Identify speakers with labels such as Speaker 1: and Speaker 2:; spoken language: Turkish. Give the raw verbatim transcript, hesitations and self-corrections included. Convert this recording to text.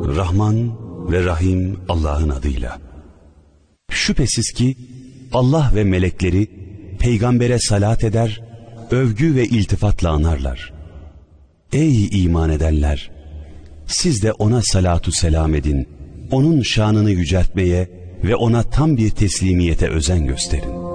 Speaker 1: Rahman ve Rahim Allah'ın adıyla. Şüphesiz ki Allah ve melekleri peygambere salat eder, övgü ve iltifatla anarlar. Ey iman edenler! Siz de ona salatu selam edin, onun şanını yüceltmeye ve ona tam bir teslimiyete özen gösterin.